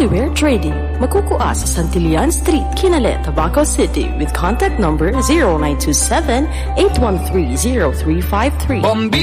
Holyware Trading. Magkukuha sa Santillan Street, Kinale, Tabaco City with contact number 0927-813-0353.